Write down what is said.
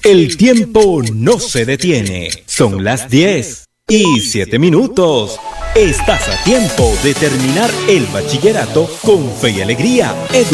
El tiempo no se detiene. Son las 10:07. Estás a tiempo de terminar el bachillerato con fe y alegría.